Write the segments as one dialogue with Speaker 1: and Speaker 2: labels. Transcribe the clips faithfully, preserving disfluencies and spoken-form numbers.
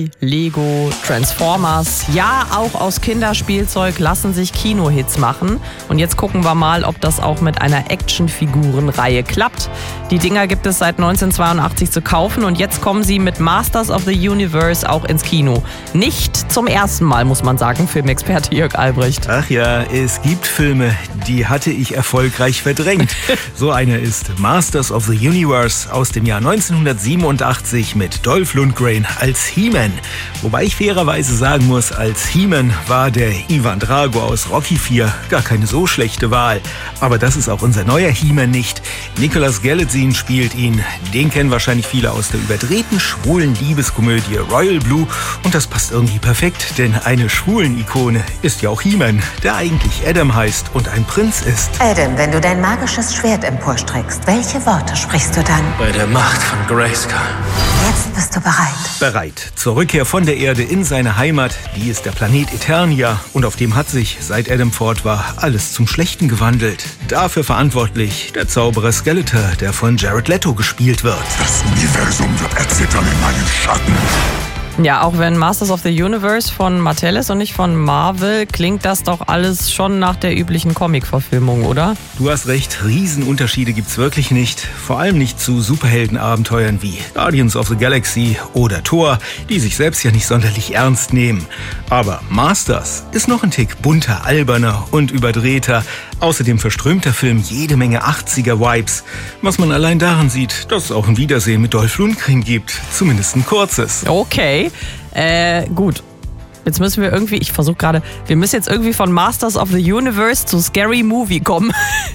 Speaker 1: Lego, Transformers, ja, auch aus Kinderspielzeug lassen sich Kinohits machen. Und jetzt gucken wir mal, ob das auch mit einer Actionfigurenreihe klappt. Die Dinger gibt es seit neunzehnhundertzweiundachtzig zu kaufen und jetzt kommen sie mit Masters of the Universe auch ins Kino. Nicht zum ersten Mal, muss man sagen, Filmexperte Jörg Albrecht.
Speaker 2: Ach ja, es gibt Filme, die hatte ich erfolgreich verdrängt. So einer ist Masters of the Universe aus dem Jahr neunzehnhundertsiebenundachtzig mit Dolph Lundgren als He-Man. Wobei ich fairerweise sagen muss, als He-Man war der Ivan Drago aus Rocky vier gar keine so schlechte Wahl. Aber das ist auch unser neuer He-Man nicht. Nicholas Galitzine spielt ihn. Den kennen wahrscheinlich viele aus der überdrehten schwulen Liebeskomödie Royal Blue. Und das passt irgendwie perfekt, denn eine schwulen Ikone ist ja auch He-Man, der eigentlich Adam heißt und ein Prinz ist.
Speaker 3: Adam, wenn du dein magisches Schwert emporstreckst, welche Worte sprichst du dann?
Speaker 4: Bei der Macht von Grayskull.
Speaker 3: Jetzt bist du bereit.
Speaker 2: Bereit. Zur Rückkehr von der Erde in seine Heimat, die ist der Planet Eternia. Und auf dem hat sich, seit Adam fort war, alles zum Schlechten gewandelt. Dafür verantwortlich der Zauberer Skeletor, der von Jared Leto gespielt wird.
Speaker 5: Das Universum wird erzittern in meinen Schatten.
Speaker 1: Ja, auch wenn Masters of the Universe von Mattel ist und nicht von Marvel, klingt das doch alles schon nach der üblichen Comic-Verfilmung, oder?
Speaker 2: Du hast recht, Riesenunterschiede gibt's wirklich nicht. Vor allem nicht zu Superheldenabenteuern wie Guardians of the Galaxy oder Thor, die sich selbst ja nicht sonderlich ernst nehmen. Aber Masters ist noch ein Tick bunter, alberner und überdrehter. Außerdem verströmt der Film jede Menge achtziger-Vibes. Was man allein daran sieht, dass es auch ein Wiedersehen mit Dolph Lundgren gibt. Zumindest ein kurzes.
Speaker 1: Okay, äh, gut. Jetzt müssen wir irgendwie, ich versuche gerade, wir müssen jetzt irgendwie von Masters of the Universe zu Scary Movie kommen.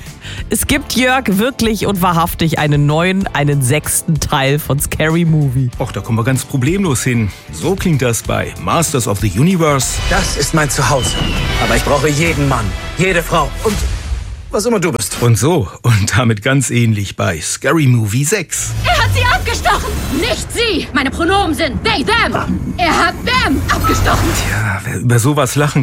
Speaker 1: Es gibt, Jörg, wirklich und wahrhaftig einen neuen, einen sechsten Teil von Scary Movie.
Speaker 2: Och, da kommen wir ganz problemlos hin. So klingt das bei Masters of the Universe.
Speaker 4: Das ist mein Zuhause. Aber ich brauche jeden Mann, jede Frau und was immer du bist.
Speaker 2: Und so, und damit ganz ähnlich bei Scary Movie sechs.
Speaker 6: Er hat sie abgestochen! Nicht sie! Meine Pronomen sind they, them! Er hat them abgestochen!
Speaker 2: Tja, wer über sowas lachen kann,